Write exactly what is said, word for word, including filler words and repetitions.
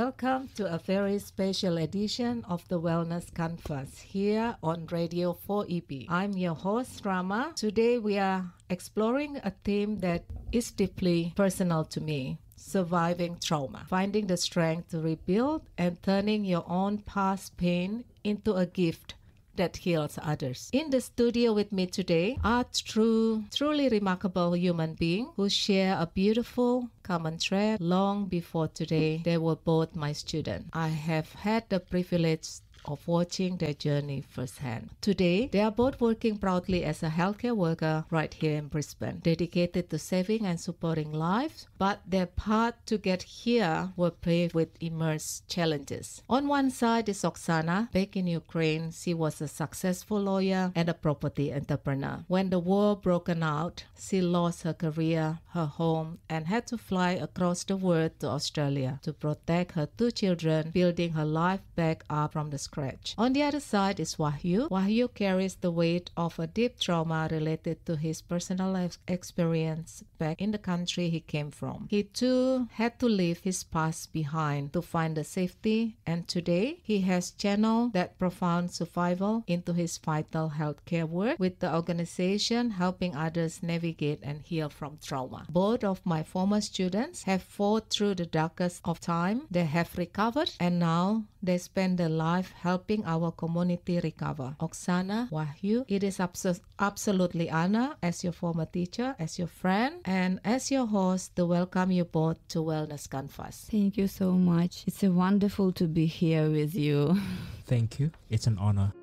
Welcome to a very special edition of the Wellness Canvas here on Radio four E B. I'm your host, Rama. Today we are exploring a theme that is deeply personal to me. Surviving trauma, finding the strength to rebuild and turning your own past pain into a gift that heals others. In the studio with me today are true, truly remarkable human beings who share a beautiful common thread. Long before today, they were both my students. I have had the privilege of watching their journey firsthand. Today, they are both working proudly as a healthcare worker right here in Brisbane, dedicated to saving and supporting lives, but their path to get here were paved with immense challenges. On one side is Oksana. Back in Ukraine, she was a successful lawyer and a property entrepreneur. When the war broke out, she lost her career, her home, and had to fly across the world to Australia to protect her two children, building her life back up from the scratch. On the other side is Wahyu. Wahyu carries the weight of a deep trauma related to his personal life experience back in the country he came from. He too had to leave his past behind to find the safety, and today he has channeled that profound survival into his vital healthcare work with the organization helping others navigate and heal from trauma. Both of my former students have fought through the darkest of time. They have recovered, and now they spend their life helping our community recover. Oksana, Wahyu, it is abso- absolutely honor as your former teacher, as your friend, and as your host to welcome you both to Wellness Canvas. Thank you so much. It's a wonderful to be here with you. Thank you. It's an honor.